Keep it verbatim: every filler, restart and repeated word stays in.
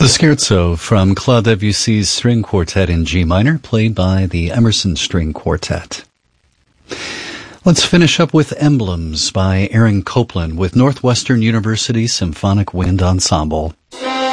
The Scherzo from Claude Debussy's String Quartet in G minor, played by the Emerson String Quartet. Let's finish up with Emblems by Aaron Copland with Northwestern University Symphonic Wind Ensemble.